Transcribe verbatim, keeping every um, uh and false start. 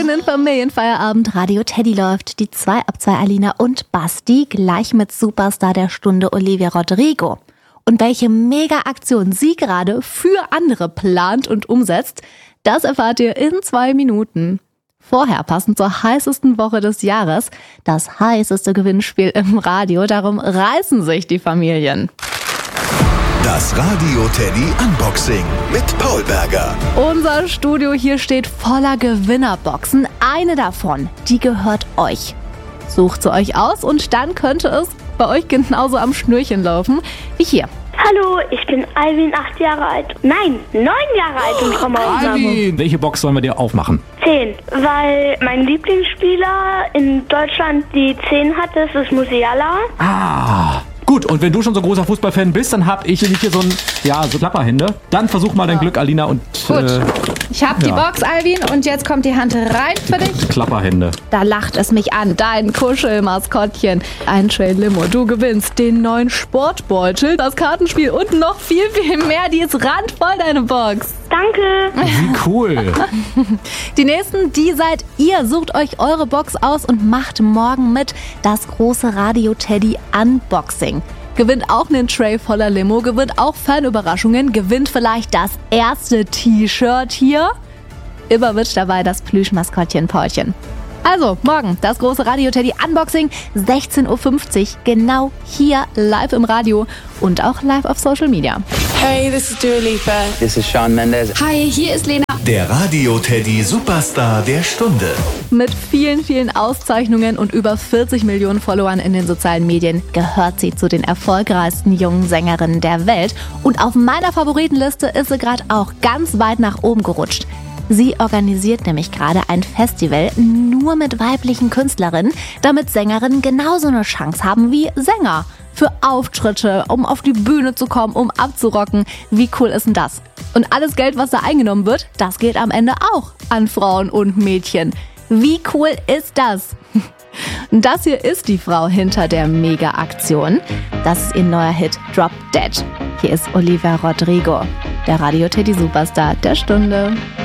goldenen Familienfeierabend. Radio Teddy läuft. Die zwei ab zwei Alina und Basti gleich mit Superstar der Stunde Olivia Rodrigo. Und welche Mega-Aktion sie gerade für andere plant und umsetzt, das erfahrt ihr in zwei Minuten. Vorher, passend zur heißesten Woche des Jahres, das heißeste Gewinnspiel im Radio. Darum reißen sich die Familien. Das Radio Teddy Unboxing mit Paul Berger. Unser Studio hier steht voller Gewinnerboxen. Eine davon, die gehört euch. Sucht sie euch aus und dann könnte es bei euch genauso am Schnürchen laufen wie hier. Hallo, ich bin Alvin, acht Jahre alt. Nein, neun Jahre alt und komme aus Alvin, welche Box sollen wir dir aufmachen? zehn, weil mein Lieblingsspieler in Deutschland die zehn hat, das ist Musiala. Ah, gut. Und wenn du schon so großer Fußballfan bist, dann hab ich nicht hier so ein, ja, so Klapperhände. Dann versuch mal dein Glück, Alina, und Gut. Äh, Ich hab die ja. Box, Alvin, und jetzt kommt die Hand rein für dich. Klapperhände. Da lacht es mich an, dein Kuschelmaskottchen. Ein Trail Limo, du gewinnst den neuen Sportbeutel, das Kartenspiel und noch viel, viel mehr. Die ist randvoll, deine Box. Danke. Wie cool. Die nächsten, die seid ihr. Sucht euch eure Box aus und macht morgen mit das große Radio Teddy Unboxing. Gewinnt auch einen Tray voller Limo, gewinnt auch Fanüberraschungen, gewinnt vielleicht das erste T-Shirt hier. Immer mit dabei das Plüschmaskottchen Paulchen. Also, morgen das große Radio Teddy Unboxing, sechzehn Uhr fünfzig, genau hier live im Radio und auch live auf Social Media. Hey, this is Dua Lipa. This is Shawn Mendes. Hi, hier ist Lena. Der Radio Teddy Superstar der Stunde. Mit vielen, vielen Auszeichnungen und über vierzig Millionen Followern in den sozialen Medien gehört sie zu den erfolgreichsten jungen Sängerinnen der Welt. Und auf meiner Favoritenliste ist sie gerade auch ganz weit nach oben gerutscht. Sie organisiert nämlich gerade ein Festival nur mit weiblichen Künstlerinnen, damit Sängerinnen genauso eine Chance haben wie Sänger. Für Auftritte, um auf die Bühne zu kommen, um abzurocken. Wie cool ist denn das? Und alles Geld, was da eingenommen wird, das geht am Ende auch an Frauen und Mädchen. Wie cool ist das? Das hier ist die Frau hinter der Mega-Aktion. Das ist ihr neuer Hit Drop Dead. Hier ist Olivia Rodrigo, der Radio Teddy Superstar der Stunde.